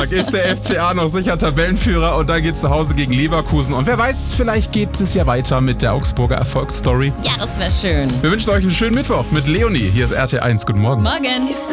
Spieltag ist der FCA noch sicher Tabellenführer und dann geht's zu Hause gegen Leverkusen. Und wer weiß, vielleicht geht es ja weiter mit der Augsburger Erfolgsstory. Ja, das wäre schön. Wir wünschen euch einen schönen Mittwoch mit Leonie. Hier ist RT1. Guten Morgen. Morgen.